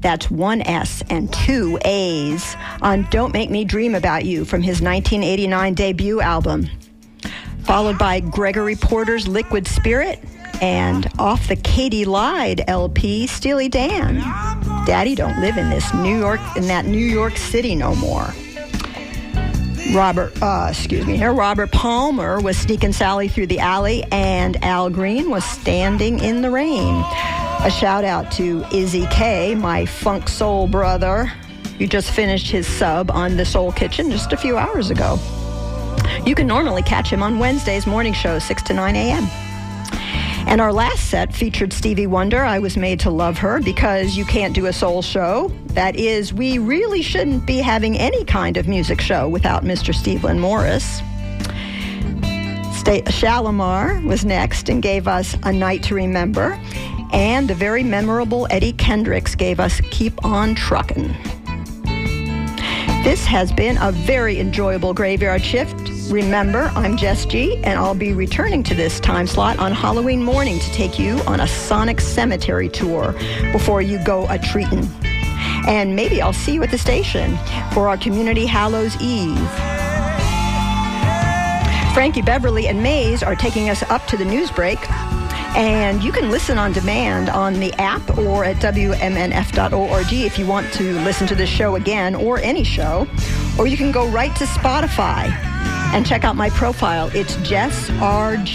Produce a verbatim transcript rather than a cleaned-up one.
That's one S and two A's on Don't Make Me Dream About You from his nineteen eighty-nine debut album. Followed by Gregory Porter's Liquid Spirit and off the Katie Lyde L P, Steely Dan. Daddy don't live in this New York, in that New York City no more. Robert, uh, excuse me here, Robert Palmer was Sneakin' Sally Through the Alley, and Al Green was Standing in the Rain. A shout out to Izzy K, my funk soul brother, who just finished his sub on The Soul Kitchen just a few hours ago. You can normally catch him on Wednesday's morning show, six to nine a.m. And our last set featured Stevie Wonder, I Was Made to Love Her, because you can't do a soul show. That is, we really shouldn't be having any kind of music show without Mister Stephen Morris. St- Shalimar was next and gave us A Night to Remember. And the very memorable Eddie Kendricks gave us Keep On Truckin'. This has been a very enjoyable graveyard shift. Remember, I'm Jess G, and I'll be returning to this time slot on Halloween morning to take you on a Sonic Cemetery tour before you go a-treatin'. And maybe I'll see you at the station for our Community Hallows Eve. Frankie Beverly and Maze are taking us up to the news break. And you can listen on demand on the app or at W M N F dot org if you want to listen to this show again or any show. Or you can go right to Spotify and check out my profile. It's Jess R G.